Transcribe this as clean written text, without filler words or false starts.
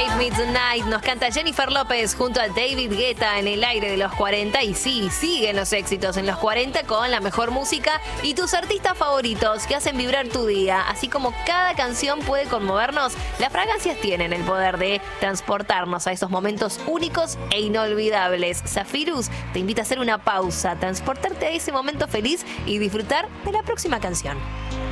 Save Me Tonight nos canta Jennifer López junto a David Guetta en el aire de los 40. Y sí, siguen los éxitos en los 40 con la mejor música y tus artistas favoritos que hacen vibrar tu día. Así como cada canción puede conmovernos, las fragancias tienen el poder de transportarnos a esos momentos únicos e inolvidables. Zephyrus te invita a hacer una pausa, transportarte a ese momento feliz y disfrutar de la próxima canción.